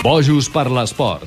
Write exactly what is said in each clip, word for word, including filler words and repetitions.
Bojos per l'esport.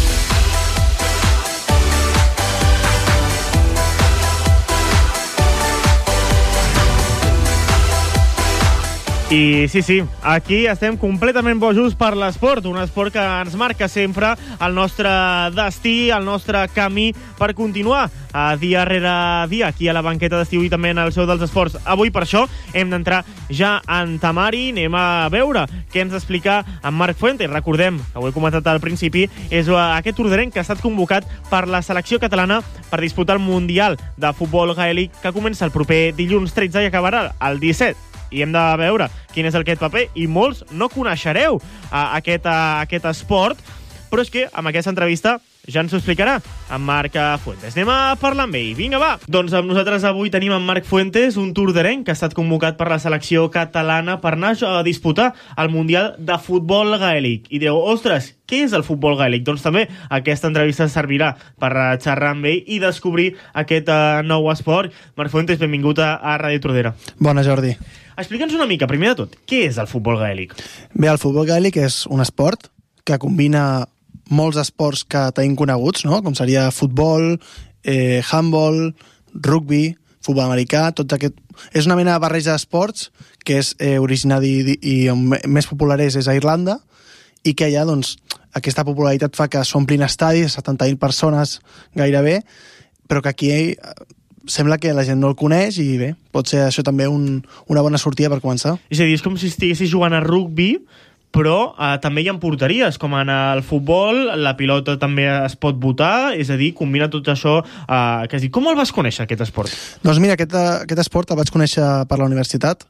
I sí, sí, aquí estem completament bojos per l'esport, un esport que ens marca sempre el nostre destí, el nostre camí per continuar a dia rere dia aquí a la banqueta d'estiu i també en el show dels esports. Avui per això hem d'entrar ja en temari, anem a veure què ens explica en Marc Fuentes. Recordem, que ho he comentat al principi, és aquest ordenenc que ha estat convocat per la selecció catalana per disputar el Mundial de Futbol Gaèlic que comença el proper dilluns tretze i acabarà el disset. I hem de veure quin és aquest paper, i molts no coneixereu uh, aquest, uh, aquest esport, però és que amb aquesta entrevista ja ens ho explicarà en Marc Fuentes. Anem a parlar amb ell. Vinga, va! Doncs amb nosaltres avui tenim en Marc Fuentes, un torderenc que ha estat convocat per la selecció catalana per anar a disputar el Mundial de Futbol Gaèlic. I direu, ostres, què és el futbol gaèlic? Doncs també aquesta entrevista servirà per xerrar amb ell i descobrir aquest uh, nou esport. Marc Fuentes, benvingut a, a Ràdio Tordera. Bona, Jordi. Explica'ns una mica, primer de tot, què és el futbol gaèlic? Bé, el futbol gaèlic és un esport que combina molts esports que tenim coneguts, no? Com seria futbol, eh, handball, rugby, futbol americà, tot aquest... És una mena de barreja d'esports que és eh, originari i, i on més popular és, és a Irlanda, i que allà, doncs, aquesta popularitat fa que s'omplin estadis, setanta mil persones gairebé, però que aquí eh, sembla que la gent no el coneix i bé, pot ser això també un, una bona sortida per començar. És a dir, és com si estiguessis jugant a rugby, però eh, també hi ha porteries, com en el futbol, la pilota també es pot votar, és a dir, combina tot això. Eh, que és dir, com el vas conèixer, aquest esport? Doncs mira, aquest, aquest esport el vaig conèixer per la universitat.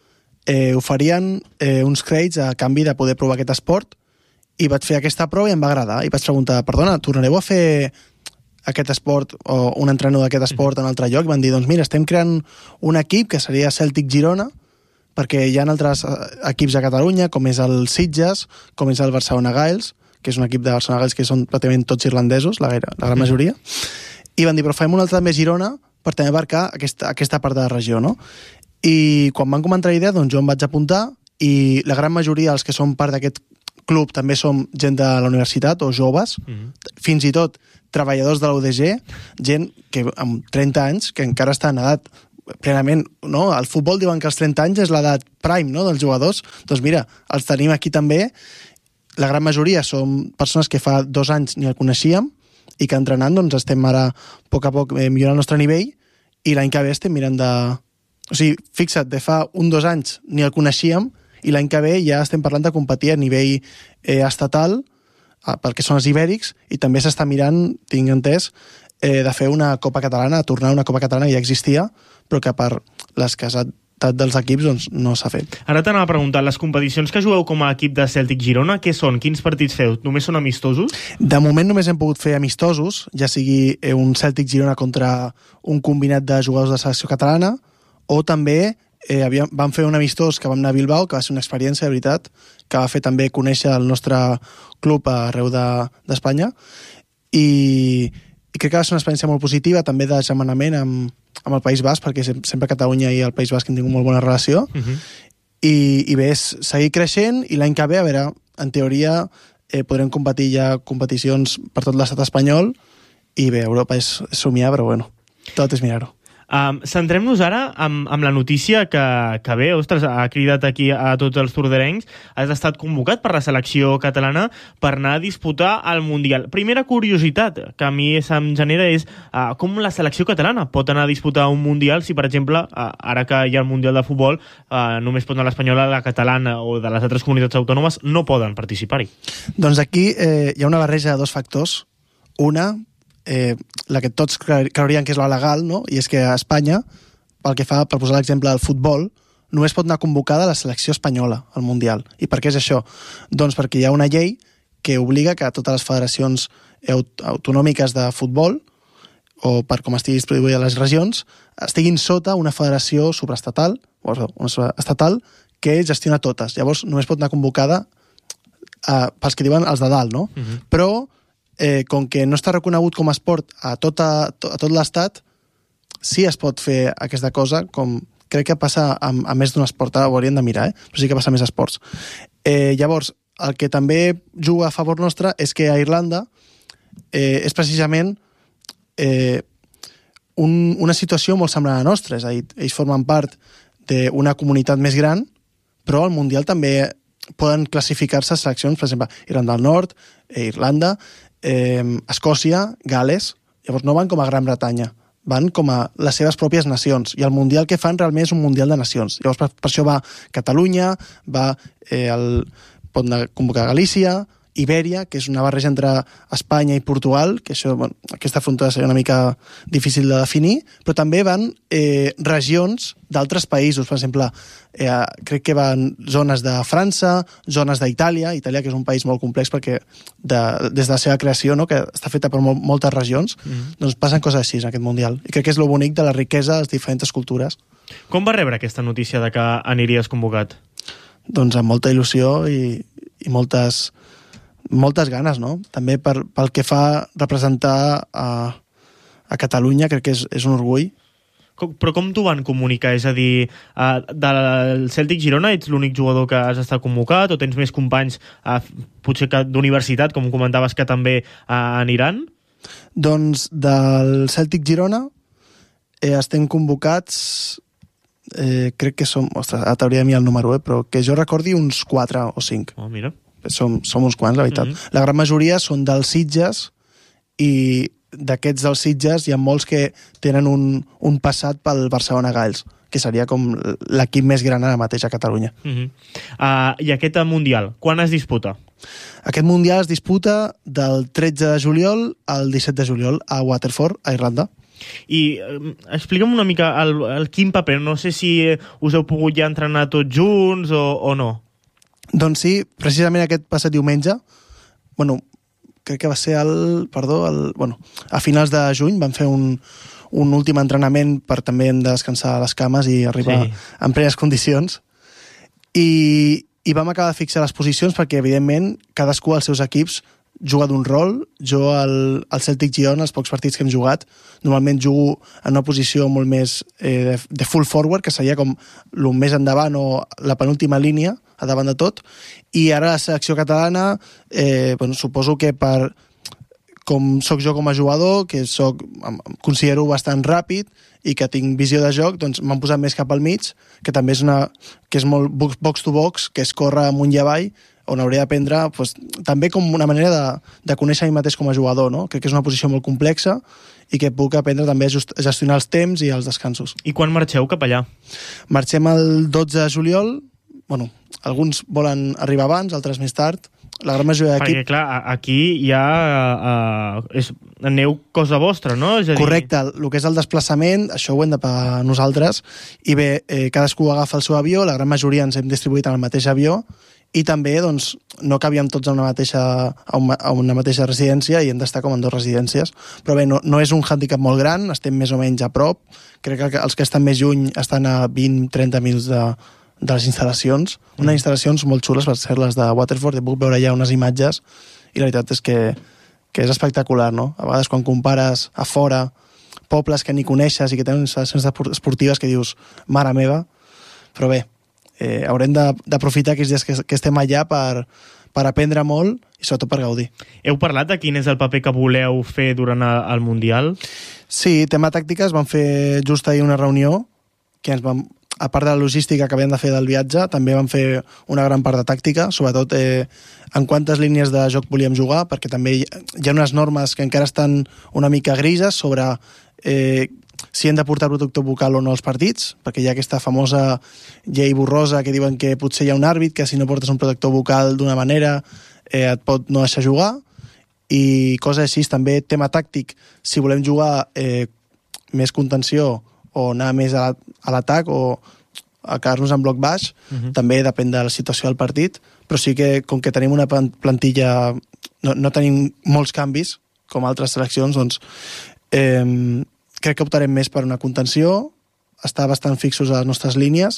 Eh, oferien eh, uns crèdits a canvi de poder provar aquest esport i vaig fer aquesta prova i em va agradar. I vaig preguntar, perdona, tornareu a fer aquest esport o un entrenador d'aquest esport en altre lloc? I van dir, doncs mira, estem creant un equip que seria Celtic Girona, perquè hi ha altres equips a Catalunya, com és el Sitges, com és el Barcelona Gaels, que és un equip de Barcelona Gaels que són pràcticament tots irlandesos, la, gaire, la gran majoria, i van dir, però farem un altre també a Girona per també abarcar aquesta, aquesta part de la regió, no? I quan van comentar la idea, doncs jo em vaig apuntar, i la gran majoria dels que són part d'aquest club també som gent de la universitat o joves, mm-hmm. fins i tot treballadors de la U D G, gent que amb trenta anys, que encara està en edat plenament, no? Al futbol diuen que els trenta anys és l'edat prime, no?, dels jugadors. Doncs mira, els tenim aquí també. La gran majoria som persones que fa dos anys ni el coneixíem i que entrenant doncs estem ara a poc a poc millorant el nostre nivell i l'any que ve estem mirant de... O sigui, fixa't, de fa un dos anys ni el coneixíem i l'any que ve ja estem parlant de competir a nivell eh, estatal pel que són els ibèrics, i també s'està mirant, tinc entès, eh, de fer una Copa Catalana, tornar una Copa Catalana que ja existia, però que per l'escassetat dels equips doncs, no s'ha fet. Ara t'anava a preguntar, les competicions que jugueu com a equip de Celtic Girona, què són? Quins partits feu? Només són amistosos? De moment només hem pogut fer amistosos, ja sigui un Celtic Girona contra un combinat de jugadors de selecció catalana, o també eh, havíem, vam fer un amistós que vam anar a Bilbao, que va ser una experiència, de veritat, que va fer també conèixer el nostre club arreu d'Espanya, de, i, i crec que va ser una experiència molt positiva, també de germanament amb, amb el País Basc, perquè sempre Catalunya i el País Basc hem tingut molt bona relació, uh-huh. I, i bé, és seguir creixent, i l'any que ve, a veure, en teoria eh, podrem competir ja competicions per tot l'estat espanyol, i bé, Europa és, és somiar, però bueno, tot és mirar-ho. Um, centrem-nos ara amb, amb la notícia que, que ve, ostres, ha cridat aquí a tots els torderencs. Has estat convocat per la selecció catalana per anar a disputar el Mundial. Primera curiositat que a mi se'm genera és uh, com la selecció catalana pot anar a disputar un Mundial si, per exemple, uh, ara que hi ha el Mundial de Futbol, uh, només pot anar l'espanyola, la catalana o de les altres comunitats autònomes no poden participar-hi. Doncs aquí eh, hi ha una barreja de dos factors. Una, Eh, la que tots creurien que és la legal, no? I és que a Espanya, pel que fa, per posar l'exemple del futbol, només pot anar convocada la selecció espanyola al Mundial. I per què és això? Doncs perquè hi ha una llei que obliga que totes les federacions aut autonòmiques de futbol, o per com estigui distribuïda a les regions, estiguin sota una federació supraestatal, o una estatal, que gestiona totes. Llavors només pot anar convocada eh, pels que diuen els de dalt, no? Uh-huh. Però Eh, com que no està reconegut com a esport a, tota, a tot l'estat, sí es pot fer aquesta cosa, com crec que passa a, a més d'un esport, ho hauríem de mirar, eh? Però sí que passa a més esports. Eh, llavors, el que també juga a favor nostre és que a Irlanda eh, és precisament eh, un, una situació molt semblant a la nostra, és a dir, ells formen part d'una comunitat més gran, però al Mundial també poden classificar-se seleccions, per exemple, Irlanda del Nord, eh, Irlanda, eh, Escòcia, Gales. Llavors no van com a Gran Bretanya, van com a les seves pròpies nacions, i el Mundial que fan realment és un Mundial de nacions. Llavors per, per això va Catalunya, va eh, el, pot convocar Galícia, Ibèria, que és una barreja entre Espanya i Portugal, que això, bueno, aquesta frontera seria una mica difícil de definir, però també van eh, regions d'altres països. Per exemple, eh, crec que van zones de França, zones d'Itàlia, Itàlia que és un país molt complex perquè de, des de la seva creació, no, que està feta per mol, moltes regions, mm-hmm. doncs passen coses així en aquest Mundial. I crec que és lo bonic de la riquesa de les diferents cultures. Com va rebre aquesta notícia de que aniries convocat? Doncs amb molta il·lusió i, i moltes... moltes ganes, no? També per, pel que fa representar a, a Catalunya, crec que és, és un orgull. Com, però com t'ho van comunicar? És a dir, uh, del Celtic Girona ets l'únic jugador que has estat convocat o tens més companys, uh, potser que d'universitat, com comentaves, que també uh, aniran? Doncs del Celtic Girona eh, estem convocats, eh, crec que som, ostres, ara t'hauria de mirar el número, eh, però que jo recordi uns quatre o cinc. Oh, mira. Som, som uns quants, la veritat. Mm-hmm. La gran majoria són dels Sitges i d'aquests dels Sitges hi ha molts que tenen un, un passat pel Barcelona Galls, que seria com l'equip més gran ara mateix a Catalunya. Mm-hmm. uh, I aquest Mundial, quan es disputa? Aquest Mundial es disputa del tretze de juliol al disset de juliol a Waterford, a Irlanda. I eh, explica'm una mica el, el quin paper, no sé si us heu pogut ja entrenar tots junts o, o no. Doncs sí, precisament aquest passat diumenge, bueno, crec que va ser el, perdó, el, bueno, a finals de juny van fer un, un últim entrenament per també descansar les cames i arribar sí. en plenes condicions. I, i vam acabar de fixar les posicions perquè, evidentment, cadascú als seus equips juga d'un rol. Jo al, al Celtic Girona, els pocs partits que hem jugat, normalment jugo en una posició molt més eh, de, de full forward, que seria com el més endavant o la penúltima línia, a davant de tot, i ara la selecció catalana, eh, bueno, suposo que per com soc jo com a jugador, que soc, em considero bastant ràpid i que tinc visió de joc, doncs m'han posat més cap al mig, que també és una que és molt box to box, que és córrer amunt i avall, on hauria d'aprendre pues, també com una manera de, de conèixer a mi mateix com a jugador, no? Crec que és una posició molt complexa i que puc aprendre també a, just, a gestionar els temps i els descansos. I quan marxeu cap allà? Marxem el dotze de juliol, bueno, alguns volen arribar abans, altres més tard. La gran majoria d'equip... Perquè, clar, aquí ja uh, és, aneu cosa vostra, no? És a dir... Correcte, el que és el desplaçament, això ho hem de pagar nosaltres, i bé, eh, cadascú agafa el seu avió, la gran majoria ens hem distribuït en el mateix avió, i també doncs, no cabíem tots a una mateixa, a una, a una mateixa residència i hem d'estar com en dues residències. Però bé, no, no és un hàndicap molt gran, estem més o menys a prop. Crec que els que estan més lluny estan a vint a trenta minuts de, de les instal·lacions. Mm. Unes instal·lacions molt xules per ser les de Waterford, puc veure ja unes imatges i la veritat és que, que és espectacular, no? A vegades quan compares a fora pobles que ni coneixes i que tenen instal·lacions esportives que dius, mare meva, però bé, eh, haurem d'aprofitar aquests dies que, que estem allà per, per aprendre molt i sobretot per gaudir. Heu parlat de quin és el paper que voleu fer durant el Mundial? Sí, tema tàctiques, vam fer just ahir una reunió que ens vam, a part de la logística que havíem de fer del viatge, també vam fer una gran part de tàctica, sobretot eh, en quantes línies de joc volíem jugar, perquè també hi, hi ha unes normes que encara estan una mica grises sobre eh, si hem de portar protector bucal o no als partits, perquè hi ha aquesta famosa llei borrosa que diuen que potser hi ha un àrbit que si no portes un protector bucal d'una manera eh, et pot no deixar jugar, i coses així. També tema tàctic, si volem jugar eh, més contenció o anar més a l'atac o a quedar-nos en bloc baix, uh-huh. també depèn de la situació del partit, però sí que com que tenim una plantilla, no, no tenim molts canvis com altres seleccions, doncs eh, crec que optarem més per una contenció, estar bastant fixos a les nostres línies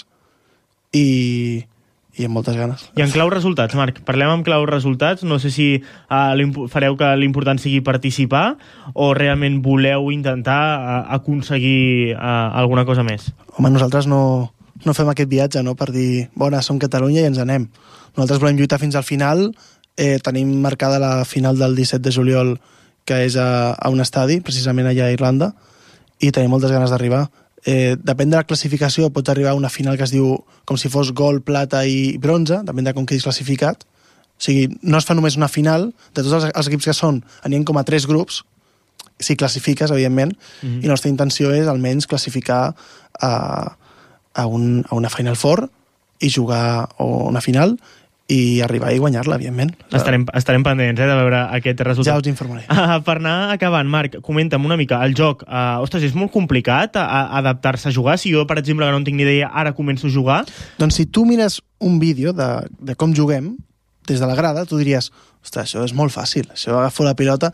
i, i amb moltes ganes. I en clau resultats, Marc, parlem amb clau resultats. No sé si uh, fareu que l'important sigui participar o realment voleu intentar uh, aconseguir uh, alguna cosa més. Home, nosaltres no, no fem aquest viatge, no?, per dir, bona, som Catalunya i ens anem. Nosaltres volem lluitar fins al final, eh, tenim marcada la final del disset de juliol, que és a, a un estadi, precisament allà a Irlanda, i tenim moltes ganes d'arribar. Eh, depèn de la classificació, pots arribar a una final que es diu com si fos gol, plata i bronze, depèn de com quedis classificat. O sigui, no es fa només una final, de tots els, els equips que són, anirem com a tres grups, si classifiques, evidentment, mm-hmm. i la nostra intenció és almenys classificar a, a, un, a una Final Four i jugar o una final i arribar i guanyar-la, evidentment. Estarem, estarem pendents eh, de veure aquest resultat. Ja us informaré. Uh, per anar acabant, Marc, comenta'm una mica, el joc, uh, ostres, és molt complicat a, a adaptar-se a jugar? Si jo, per exemple, que no en tinc ni idea, ara començo a jugar? Doncs si tu mires un vídeo de, de com juguem, des de la grada, tu diries, ostres, això és molt fàcil, això agafo la pilota.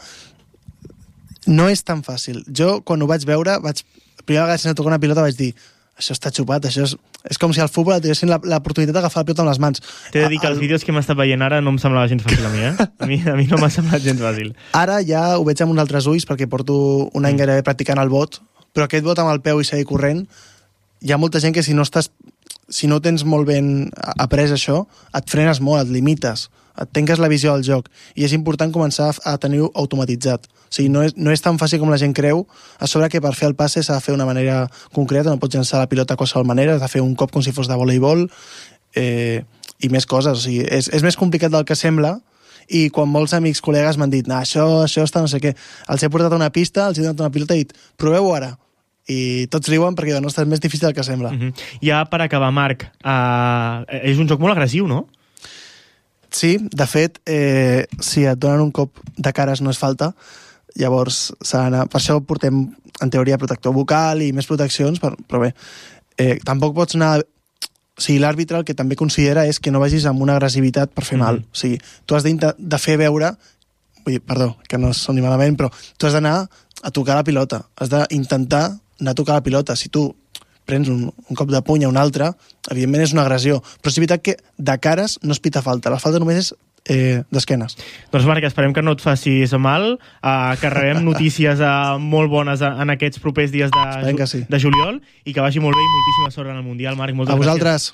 No és tan fàcil. Jo, quan ho vaig veure, vaig, la primera vegada que vaig tocar una pilota vaig dir, això està xupat, això és, és com si al futbol tinguessin l'oportunitat d'agafar la pilota amb les mans. T'he de dir que els vídeos que m'està veient ara no em semblava gens fàcil a mi, eh? A mi, a mi no m'ha semblat gens fàcil. Ara ja ho veig amb uns altres ulls, perquè porto un any gairebé practicant el bot, però aquest bot amb el peu i seguir corrent, hi ha molta gent que si no estàs, si no tens molt ben après això, et frenes molt, et limites, et tanques la visió del joc, i és important començar a tenir-ho automatitzat. O sigui, no és, no és tan fàcil com la gent creu, a sobre que per fer el passe s'ha de fer d'una manera concreta, no pots llançar la pilota a qualsevol manera, has de fer un cop com si fos de voleibol, eh, i més coses. O sigui, és, és més complicat del que sembla, i quan molts amics, col·legues m'han dit, nah, això, això està no sé què, els he portat a una pista, els he donat una pilota i dit, proveu-ho ara. I tots riuen perquè no és més difícil del que sembla. Uh-huh. Ja per acabar, Marc, uh, és un joc molt agressiu, no? Sí, de fet, eh, si et donen un cop de cares no és falta, llavors s'ha d'anar... Per això portem, en teoria, protector vocal i més proteccions, però, però bé, eh, tampoc pots anar... O sigui, l'àrbitre el que també considera és que no vagis amb una agressivitat per fer mm-hmm. mal. O sigui, tu has de, de fer veure... Vull dir, perdó, que no soni malament, però tu has d'anar a tocar la pilota. Has d'intentar anar a tocar la pilota. Si tu prens un, un cop de puny a un altre, evidentment és una agressió. Però és veritat que de cares no es pita falta. La falta només és eh, d'esquenes. Doncs Marc, esperem que no et facis mal, uh, que rebem notícies uh, molt bones en aquests propers dies de, ju sí. de juliol i que vagi molt bé i moltíssima sort en el Mundial. Marc, moltes gràcies. A vosaltres.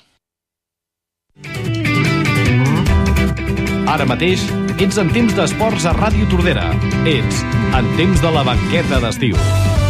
Ara mateix ets en temps d'esports a Ràdio Tordera. Ets en temps de la banqueta d'estiu.